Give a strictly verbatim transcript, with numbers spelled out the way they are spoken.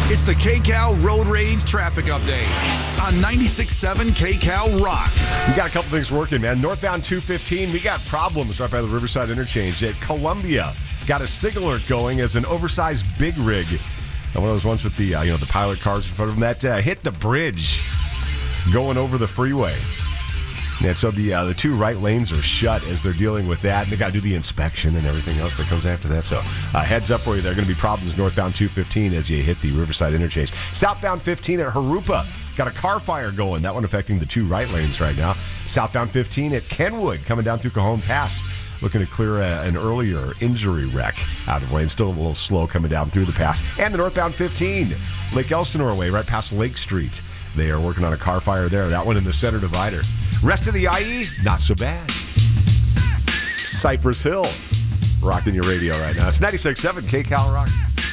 It's the KCal Road Rage Traffic Update on ninety-six point seven KCal Rocks. We got a couple things working, man. Northbound two fifteen, we got problems right by the Riverside Interchange at Columbia. Got a signal alert going as an oversized big rig. One of those ones with the uh, you know the pilot cars in front of them that uh, hit the bridge going over the freeway. Yeah, so the uh, the two right lanes are shut as they're dealing with that, and they got to do the inspection and everything else that comes after that. So uh, heads up for you, there are going to be problems northbound two fifteen as you hit the Riverside Interchange. Southbound fifteen at Harupa, got a car fire going. That one affecting the two right lanes right now. Southbound fifteen at Kenwood, coming down through Cajon Pass, looking to clear a, an earlier injury wreck out of lane. Still a little slow coming down through the pass. And the northbound fifteen, Lake Elsinore way, right past Lake Street. They are working on a car fire there. That one in the center divider. Rest of the I E, not so bad. Cypress Hill, rocking your radio right now. It's ninety-six point seven KCal Rock.